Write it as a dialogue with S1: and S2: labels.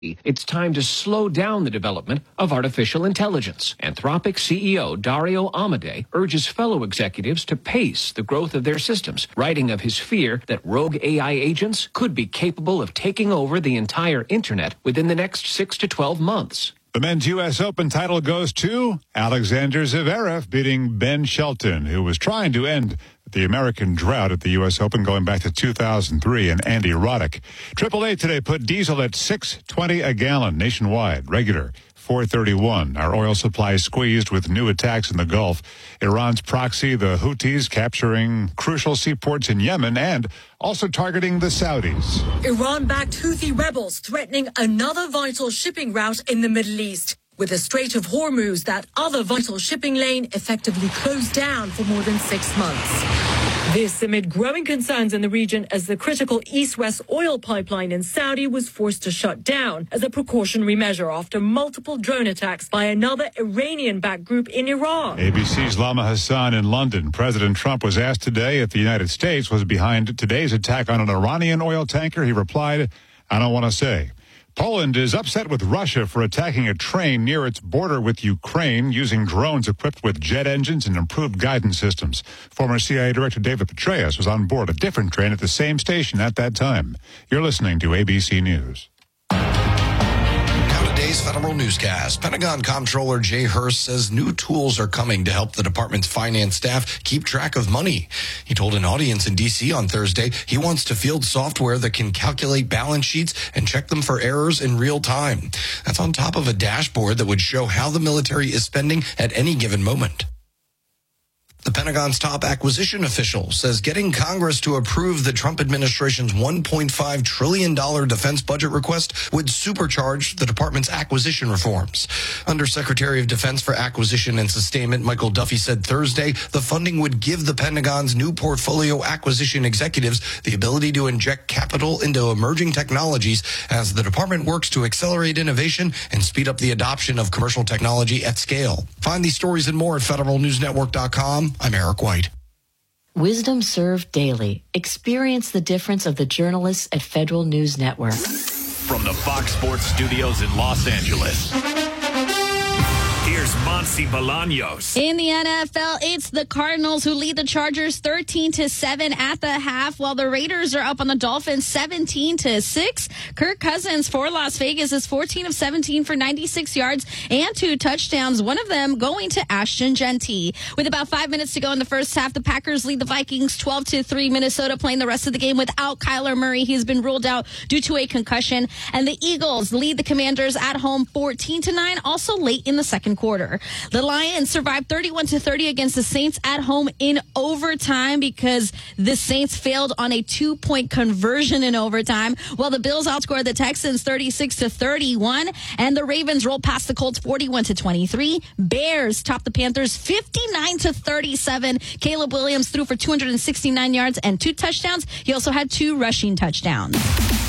S1: It's time to slow down the development of artificial intelligence. Anthropic CEO Dario Amodei urges fellow executives to pace the growth of their systems, writing of his fear that rogue AI agents could be capable of taking over the entire internet within the next 6 to 12 months.
S2: The men's U.S. Open title goes to Alexander Zverev, beating Ben Shelton, who was trying to end the American drought at the U.S. Open going back to 2003, and Andy Roddick. 888 today put diesel at $6.20 a gallon nationwide, regular $4.31. Our oil supply squeezed with new attacks in the Gulf. Iran's proxy, the Houthis, capturing crucial seaports in Yemen and also targeting the Saudis.
S3: Iran-backed Houthi rebels threatening another vital shipping route in the Middle East, with the Strait of Hormuz, that other vital shipping lane, effectively closed down for more than 6 months. This amid growing concerns in the region as the critical east-west oil pipeline in Saudi was forced to shut down as a precautionary measure after multiple drone attacks by another Iranian-backed group in Iran.
S2: ABC's Lama Hassan in London. President Trump was asked today if the United States was behind today's attack on an Iranian oil tanker. He replied, "I don't want to say." Poland is upset with Russia for attacking a train near its border with Ukraine using drones equipped with jet engines and improved guidance systems. Former CIA Director David Petraeus was on board a different train at the same station at that time. You're listening to ABC News.
S4: Today's Federal Newscast. Pentagon Comptroller Jay Hurst says new tools are coming to help the department's finance staff keep track of money. He told an audience in D.C. on Thursday he wants to field software that can calculate balance sheets and check them for errors in real time. That's on top of a dashboard that would show how the military is spending at any given moment. The Pentagon's top acquisition official says getting Congress to approve the Trump administration's $1.5 trillion defense budget request would supercharge the department's acquisition reforms. Undersecretary of Defense for Acquisition and Sustainment Michael Duffy said Thursday the funding would give the Pentagon's new portfolio acquisition executives the ability to inject capital into emerging technologies as the department works to accelerate innovation and speed up the adoption of commercial technology at scale. Find these stories and more at federalnewsnetwork.com. I'm Eric White.
S5: Wisdom served daily. Experience the difference of the journalists at Federal News Network.
S6: From the Fox Sports Studios in Los Angeles, here's Monty Bolaños.
S7: In the NFL, it's the Cardinals who lead the Chargers 13-7 at the half, while the Raiders are up on the Dolphins 17-6. Kirk Cousins for Las Vegas is 14 of 17 for 96 yards and 2 touchdowns, one of them going to Ashton Genty. With about 5 minutes to go in the first half, the Packers lead the Vikings 12-3. Minnesota playing the rest of the game without Kyler Murray. He's been ruled out due to a concussion. And the Eagles lead the Commanders at home 14-9, also late in the second quarter. The Lions survived 31-30 against the Saints at home in overtime because the Saints failed on a 2-point conversion in overtime, while the Bills outscored the Texans 36-31, and the Ravens rolled past the Colts 41-23. Bears topped the Panthers 59-37. Caleb Williams threw for 269 yards and 2 touchdowns. He also had 2 rushing touchdowns.